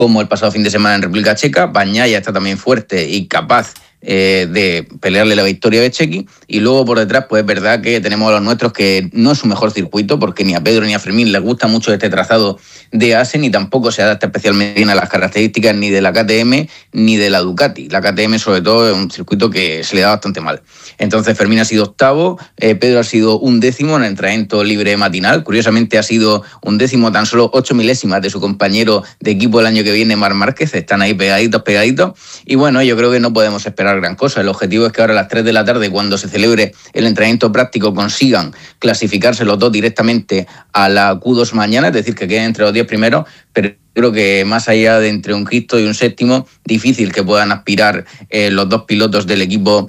como el pasado fin de semana en República Checa. Bagnaia está también fuerte y capaz de pelearle la victoria a Bezzecchi, y luego por detrás pues es verdad que tenemos a los nuestros, que no es su mejor circuito, porque ni a Pedro ni a Fermín les gusta mucho este trazado de Assen, y tampoco se adapta especialmente bien a las características ni de la KTM ni de la Ducati. La KTM sobre todo es un circuito que se le da bastante mal. Entonces Fermín ha sido octavo, Pedro ha sido 11º en el entrenamiento libre matinal, curiosamente ha sido 11º, tan solo 8 milésimas de su compañero de equipo el año que viene, Marc Márquez. Están ahí pegaditos, y bueno, yo creo que no podemos esperar gran cosa. El objetivo es que ahora a las 3 de la tarde, cuando se celebre el entrenamiento práctico, consigan clasificarse los dos directamente a la Q2 mañana, es decir, que queden entre los 10 primeros, pero creo que más allá de entre un quinto y un séptimo, difícil que puedan aspirar los dos pilotos del equipo,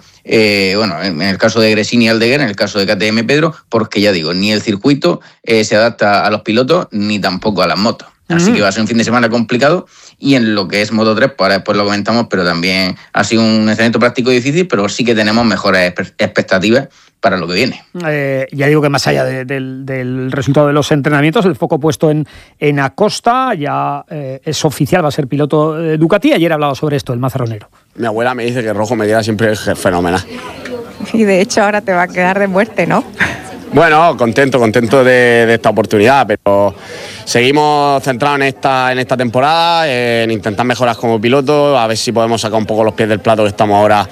en el caso de Gresini y Aldeguer, en el caso de KTM Pedro, porque ya digo, ni el circuito se adapta a los pilotos, ni tampoco a las motos. Así que va a ser un fin de semana complicado, y en lo que es Moto 3, pues ahora después lo comentamos, pero también ha sido un entrenamiento práctico difícil, pero sí que tenemos mejores expectativas para lo que viene. Ya digo que más allá del resultado de los entrenamientos, el foco puesto en Acosta, ya es oficial, va a ser piloto Ducati. Ayer hablaba sobre esto el mazarronero. Mi abuela me dice que rojo me queda siempre fenomenal. Y de hecho ahora te va a quedar de muerte, ¿no? Bueno, contento de esta oportunidad, pero seguimos centrados en esta temporada, en intentar mejorar como piloto, a ver si podemos sacar un poco los pies del plato, que estamos ahora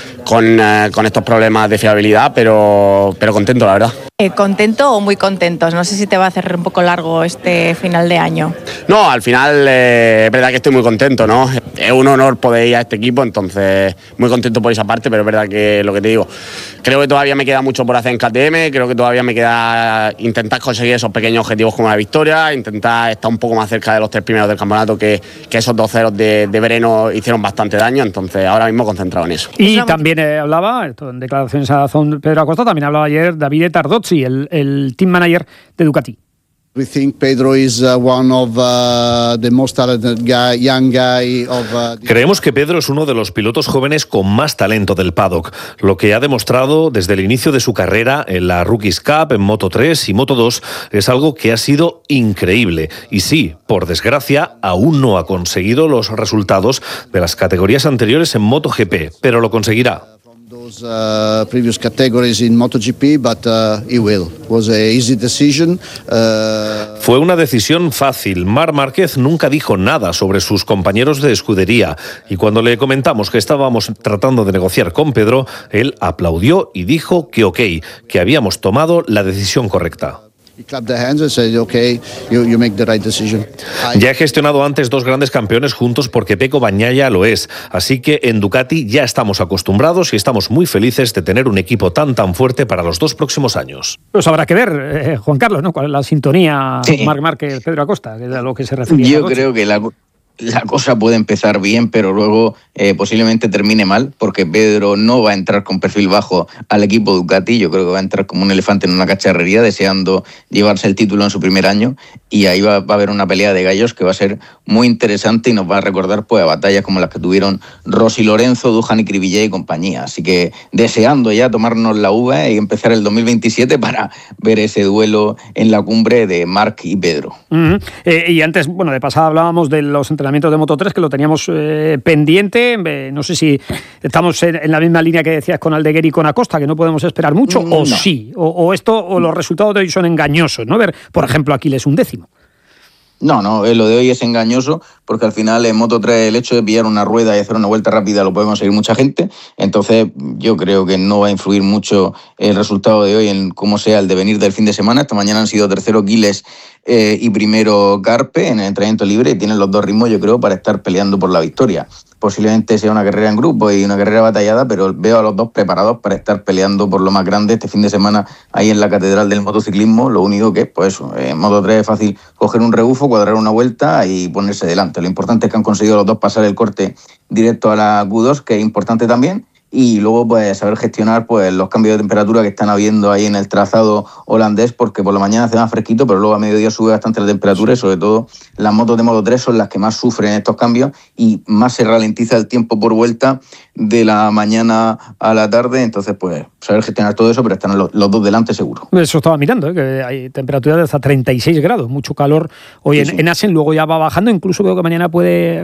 con estos problemas de fiabilidad, pero contento, la verdad. ¿Contento o muy contentos? No sé si te va a hacer un poco largo este final de año. No, al final es verdad que estoy muy contento, ¿no? Es un honor poder ir a este equipo, entonces muy contento por esa parte, pero es verdad que lo que te digo, creo que todavía me queda mucho por hacer en KTM, creo que todavía me queda intentar conseguir esos pequeños objetivos como la victoria, intentar estar un poco más cerca de los 3 primeros del campeonato, que esos 2 ceros de Breno hicieron bastante daño, entonces ahora mismo concentrado en eso. Y también hablaba, esto en declaraciones a Zon Pedro Acosta, también hablaba ayer Davide Tardozzi, el team manager de Ducati. We think Pedro is one of the most talented young guy of Creemos que Pedro es uno de los pilotos jóvenes con más talento del paddock, lo que ha demostrado desde el inicio de su carrera en la Rookies Cup, en Moto 3 y Moto 2, es algo que ha sido increíble. Y sí, por desgracia, aún no ha conseguido los resultados de las categorías anteriores en MotoGP, pero lo conseguirá. Those previous categories in MotoGP, but he will. Was a easy decision. Fue una decisión fácil. Marc Márquez nunca dijo nada sobre sus compañeros de escudería, y cuando le comentamos que estábamos tratando de negociar con Pedro, él aplaudió y dijo que ok, que habíamos tomado la decisión correcta. Ya he gestionado antes 2 grandes campeones juntos porque Pecco Bagnaia lo es, así que en Ducati ya estamos acostumbrados y estamos muy felices de tener un equipo tan fuerte para los 2 próximos años. Pues habrá que ver, Juan Carlos, ¿no? ¿Cuál es la sintonía Marc Márquez, Pedro Acosta, que es a lo que se refería? Yo creo que la cosa puede empezar bien, pero luego posiblemente termine mal, porque Pedro no va a entrar con perfil bajo al equipo Ducati. Yo creo que va a entrar como un elefante en una cacharrería, deseando llevarse el título en su primer año, y ahí va a haber una pelea de gallos que va a ser muy interesante y nos va a recordar pues a batallas como las que tuvieron Rossi Lorenzo, Duhan y Cribillet y compañía. Así que deseando ya tomarnos la uva y empezar el 2027 para ver ese duelo en la cumbre de Marc y Pedro. Y antes, de pasada hablábamos de los entrenamientos de Moto 3, que lo teníamos pendiente. No sé si estamos en la misma línea que decías con Aldeguer y con Acosta, que no podemos esperar mucho, o sí, o los resultados de hoy son engañosos, ¿no? Ver, por ejemplo, Aquiles 11º. No, lo de hoy es engañoso, porque al final en Moto 3 el hecho de pillar una rueda y hacer una vuelta rápida lo puede conseguir mucha gente, entonces yo creo que no va a influir mucho el resultado de hoy en cómo sea el devenir del fin de semana. Esta mañana han sido tercero Quiles y primero Garpe en el entrenamiento libre, y tienen los 2 ritmos, yo creo, para estar peleando por la victoria. Posiblemente sea una carrera en grupo y una carrera batallada, pero veo a los 2 preparados para estar peleando por lo más grande este fin de semana ahí en la catedral del motociclismo. Lo único que, pues eso, en Moto 3 es fácil coger un rebufo, cuadrar una vuelta y ponerse delante. Lo importante es que han conseguido los 2 pasar el corte directo a la Q2, que es importante también, y luego pues saber gestionar pues los cambios de temperatura que están habiendo ahí en el trazado holandés, porque por la mañana hace más fresquito, pero luego a mediodía sube bastante la temperatura y sobre todo las motos de Moto 3 son las que más sufren estos cambios y más se ralentiza el tiempo por vuelta de la mañana a la tarde, entonces pues saber gestionar todo eso, pero están los dos delante seguro. Eso estaba mirando, que hay temperaturas de hasta 36 grados, mucho calor hoy en Assen, luego ya va bajando, incluso veo que mañana puede